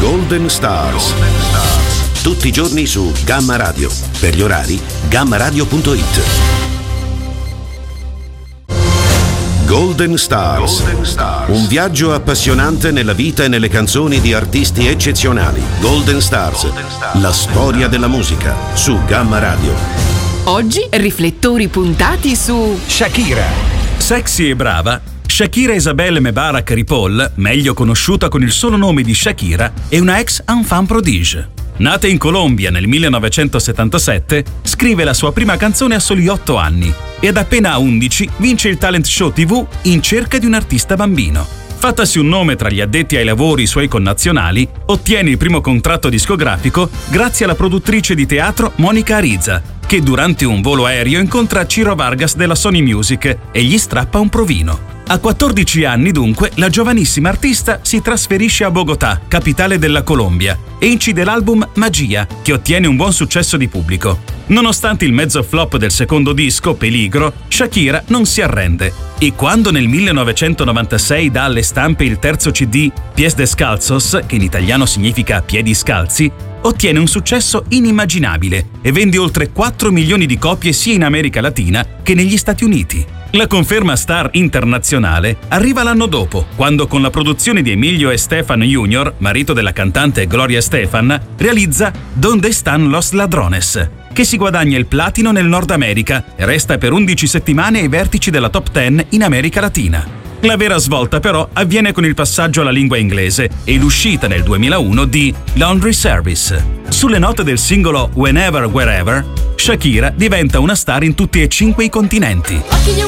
Golden Stars. Tutti i giorni su Gamma Radio. Per gli orari, gammaradio.it. Golden Stars. Un viaggio appassionante nella vita e nelle canzoni di artisti eccezionali. Golden Stars. La storia della musica su Gamma Radio. Oggi riflettori puntati su Shakira. Sexy e brava, Shakira Isabelle Mebarak Ripoll, meglio conosciuta con il solo nome di Shakira, è una ex enfant prodige. Nata in Colombia nel 1977, scrive la sua prima canzone a soli 8 anni e ad appena 11 vince il talent show TV In cerca di un artista bambino. Fattasi un nome tra gli addetti ai lavori suoi connazionali, ottiene il primo contratto discografico grazie alla produttrice di teatro Monica Ariza, che durante un volo aereo incontra Ciro Vargas della Sony Music e gli strappa un provino. A 14 anni, dunque, la giovanissima artista si trasferisce a Bogotà, capitale della Colombia, e incide l'album Magia, che ottiene un buon successo di pubblico. Nonostante il mezzo flop del secondo disco, Peligro, Shakira non si arrende e quando nel 1996 dà alle stampe il terzo CD, Pies Descalzos, che in italiano significa piedi scalzi, ottiene un successo inimmaginabile e vende oltre 4 milioni di copie sia in America Latina che negli Stati Uniti. La conferma star internazionale arriva l'anno dopo, quando con la produzione di Emilio Estefan Jr., marito della cantante Gloria Estefan, realizza Donde están los ladrones, che si guadagna il platino nel Nord America e resta per 11 settimane ai vertici della top 10 in America Latina. La vera svolta però avviene con il passaggio alla lingua inglese e l'uscita nel 2001 di Laundry Service. Sulle note del singolo Whenever Wherever, Shakira diventa una star in tutti e 5 i continenti.